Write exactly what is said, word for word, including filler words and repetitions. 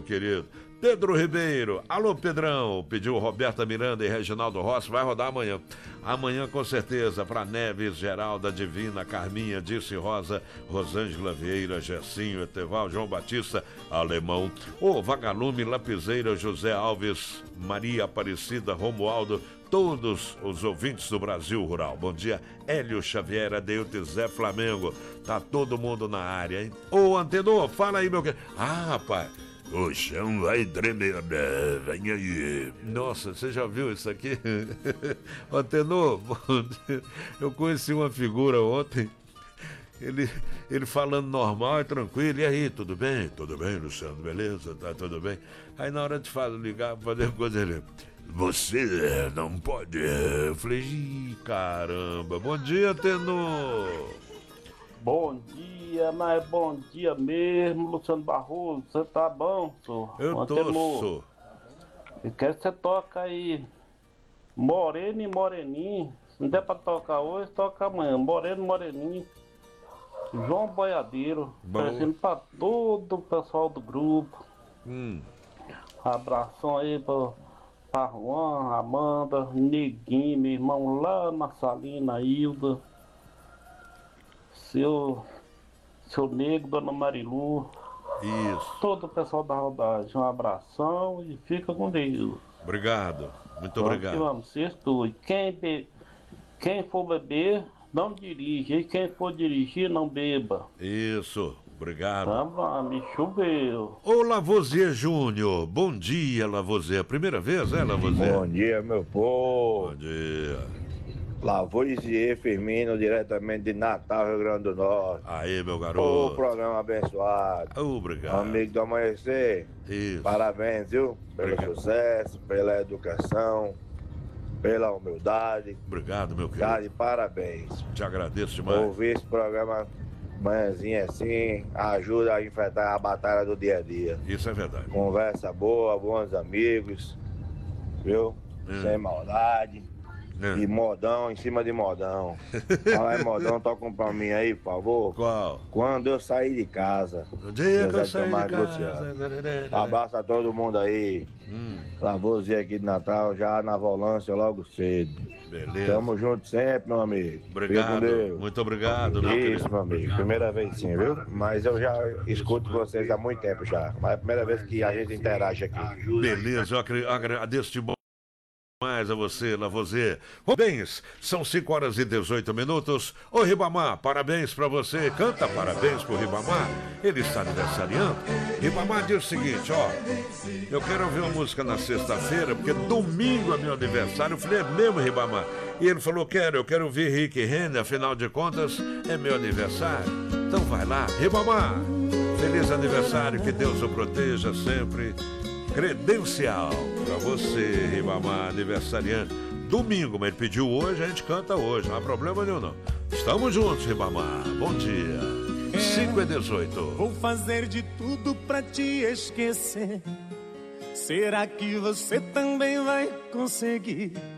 querido. Pedro Ribeiro, alô Pedrão, pediu Roberta Miranda e Reginaldo Rossi, vai rodar amanhã. Amanhã com certeza, para Neves, Geralda, Divina, Carminha, Dirce Rosa, Rosângela Vieira, Gercinho, Eteval, João Batista, Alemão, o Vagalume, Lapiseira, José Alves, Maria Aparecida, Romualdo, todos os ouvintes do Brasil Rural. Bom dia, Hélio Xavier, Adeilton Zé Flamengo, tá todo mundo na área, hein? Ô Antenor, fala aí meu querido. Ah, rapaz, o chão vai tremer, né? Vem aí. Nossa, você já viu isso aqui? Antenor, eu conheci uma figura ontem, ele, ele falando normal e tranquilo. E aí, tudo bem? Tudo bem, Luciano, beleza? Tá tudo bem? Aí na hora de falar, ligar pra fazer coisa, ele... Você não pode... Eu falei, ih, caramba. Bom dia, Tenor. Bom dia, mas bom dia mesmo, Luciano Barroso. Você tá bom, senhor? Eu tô, senhor. Eu quero que você toca aí Moreno e Moreninho. Se não der pra tocar hoje, toca amanhã. Moreno e Moreninho. João Boiadeiro. Oferecendo pra todo o pessoal do grupo. Hum. Abração aí pra, pra Juan, Amanda, Neguinho, meu irmão lá na Salina, Hilda. Seu, seu Nego, Dona Marilu. Isso. Todo o pessoal da rodagem, um abração e fica com Deus. Obrigado, muito vamos obrigado. Que vamos, sextou. Quem, be... quem for beber, não dirige. E quem for dirigir, não beba. Isso, obrigado. Tá, me choveu. Ô Lavoisier Júnior, bom dia, Lavoisier. Primeira vez, é, Lavoisier? Bom dia, meu povo. Bom dia. Lavoisier Firmino, diretamente de Natal, Rio Grande do Norte. Aí, meu garoto. Ô, programa abençoado. Obrigado. Amigo do Amanhecer. Isso. Parabéns, viu? Pelo Obrigado. sucesso, pela educação, pela humildade. Obrigado, meu querido. Tá de parabéns. Te agradeço demais. Ouvir esse programa manhãzinha assim ajuda a enfrentar a batalha do dia a dia. Isso é verdade. Conversa boa, bons amigos, viu? Hum. Sem maldade. Hum. E modão em cima de modão. Fala aí, modão, toca um pra mim aí, por favor. Qual? Quando eu saí de casa. O dia que eu José saí de Tomás casa. Luciano. Abraço a todo mundo aí. Hum. Lavoisier aqui de Natal, já na volância logo cedo. Beleza. Tamo junto sempre, meu amigo. Obrigado. Fica com Deus. Muito obrigado, meu Isso, querido. meu amigo. Primeira vez sim, viu? Mas eu já escuto vocês há muito tempo já. Mas é a primeira vez que a gente interage aqui. Beleza, eu acre- agradeço de bom mais a você, Lavoisier. Parabéns, são cinco horas e dezoito minutos. Ô Ribamar, parabéns pra você. Canta parabéns pro Ribamar. Ele está aniversariando. Ribamar diz o seguinte, ó. Eu quero ouvir uma música na sexta-feira, porque domingo é meu aniversário. Eu falei, é mesmo, Ribamar? E ele falou, quero, eu quero ouvir Rick Renner, afinal de contas, é meu aniversário. Então vai lá, Ribamar. Feliz aniversário, que Deus o proteja sempre. Credencial pra você, Ribamar, aniversariante. Domingo, mas ele pediu hoje, a gente canta hoje, não há problema nenhum, não. Estamos juntos, Ribamar. Bom dia. cinco e dezoito. Vou fazer de tudo pra te esquecer. Será que você também vai conseguir?